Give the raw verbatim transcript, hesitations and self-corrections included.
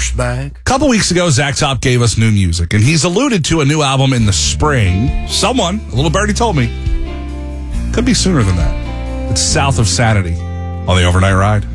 douchebag. A couple weeks ago, Zach Top gave us new music, and he's alluded to a new album in the spring. Someone, a little birdie told me, could be sooner than that. It's South of Sanity on the Overnight Ride.